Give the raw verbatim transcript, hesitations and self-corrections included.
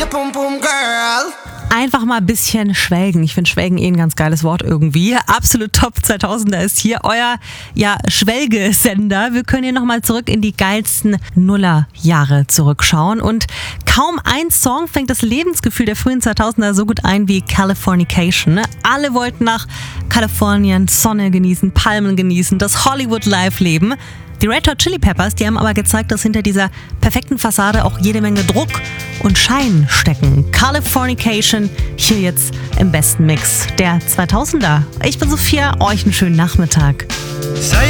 your pum pum girl. Einfach mal ein bisschen schwelgen. Ich finde Schwelgen eh ein ganz geiles Wort irgendwie. Absolut Top zweitausender ist hier euer ja, Schwelgesender. Wir können hier nochmal zurück in die geilsten Nullerjahre zurückschauen. Und kaum ein Song fängt das Lebensgefühl der frühen zweitausender so gut ein wie Californication. Alle wollten nach Kalifornien Sonne genießen, Palmen genießen, das Hollywood-Life-Leben. Die Red Hot Chili Peppers, die haben aber gezeigt, dass hinter dieser perfekten Fassade auch jede Menge Druck und Schein stecken. Californication, hier jetzt im besten Mix der zweitausender. Ich bin Sophia, euch einen schönen Nachmittag. Say